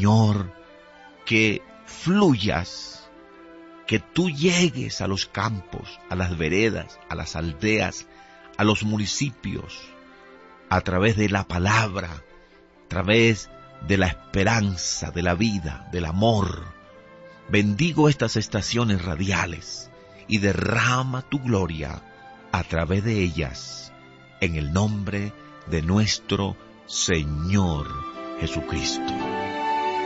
Señor, que fluyas, que tú llegues a los campos, a las veredas, a las aldeas, a los municipios, a través de la palabra, a través de la esperanza, de la vida, del amor. Bendigo estas estaciones radiales y derrama tu gloria a través de ellas, en el nombre de nuestro Señor Jesucristo.